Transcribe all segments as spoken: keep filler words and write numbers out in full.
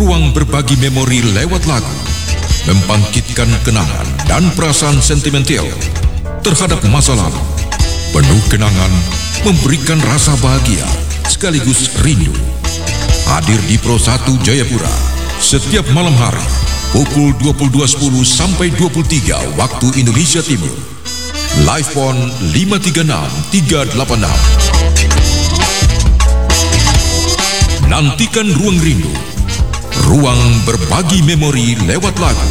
Ruang berbagi memori lewat lagu, membangkitkan kenangan dan perasaan sentimental terhadap masa lalu. Penuh kenangan, memberikan rasa bahagia sekaligus rindu. Hadir di Pro satu Jayapura setiap malam hari pukul dua puluh dua sepuluh sampai dua puluh tiga waktu Indonesia Timur. Live Phone lima tiga enam tiga delapan enam. Nantikan Ruang Rindu, ruang berbagi memori lewat lagu.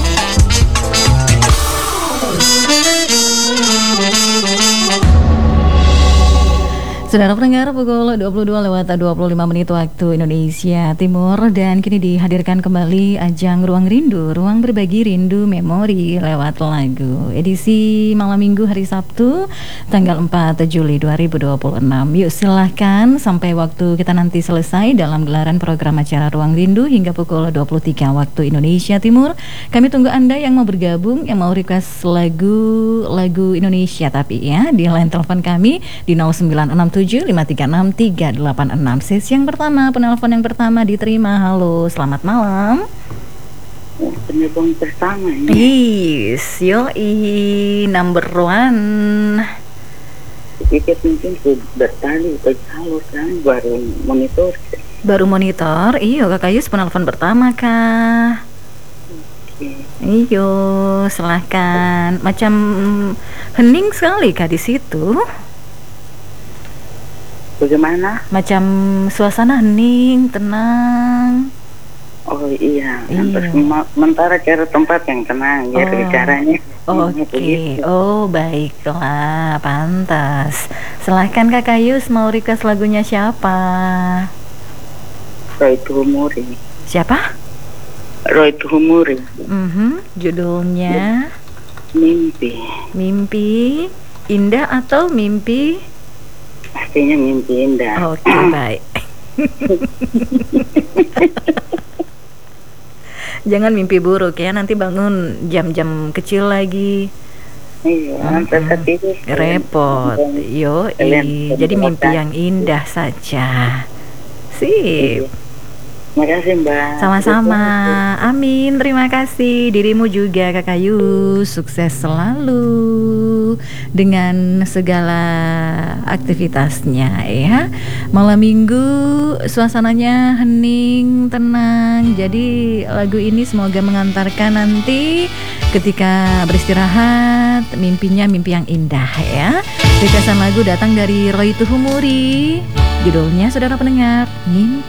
Saudara pendengar, pukul dua puluh dua lewat dua puluh lima menit waktu Indonesia Timur, dan kini dihadirkan kembali ajang Ruang Rindu, ruang berbagi rindu memori lewat lagu. Edisi malam minggu hari Sabtu tanggal empat Juli dua ribu dua puluh enam. Yuk silahkan sampai waktu kita nanti selesai dalam gelaran program acara Ruang Rindu hingga pukul dua puluh tiga waktu Indonesia Timur. Kami tunggu Anda yang mau bergabung, yang mau request lagu-lagu Indonesia, tapi ya di line telepon kami di nol sembilan enam tujuh lima tiga enam tiga delapan enam. Sesi yang pertama, penelpon yang pertama diterima. Halo, selamat malam. Penelpon pertama ini. Yes, yoi, number one. Sedikit mungkin sudah tadi halo kan, baru monitor. Baru monitor, iyo Kak Yus penelpon pertama kah? Oke. Iyo, silahkan. Macam hening sekali kah di situ? Bagaimana? Macam suasana hening, tenang. Oh iya, Iya. hampir sementara cari tempat yang tenang ya Oh. bicaranya. Oke, Begitu. oh baiklah, pantas. Silahkan Kak Yus, mau request lagunya siapa? Roy Tuhumuri. Siapa? Roy Tuhumuri. Mhm, judulnya Mimpi. Mimpi Indah atau Mimpi? Pastinya mimpi indah. Oke, baik. Jangan mimpi buruk ya, nanti bangun jam-jam kecil lagi. Iya, tetap tidur. Repot. Yo, jadi mimpi yang indah saja. Sip. Makasih Mbak. Sama-sama. Amin. Terima kasih. Dirimu juga Kakak Yus. Sukses selalu dengan segala aktivitasnya ya. Malam minggu suasananya hening, tenang. Jadi lagu ini semoga mengantarkan nanti ketika beristirahat, mimpinya mimpi yang indah ya. Requestan lagu datang dari Roy Tuhumuri. Judulnya saudara pendengar, Mimpi.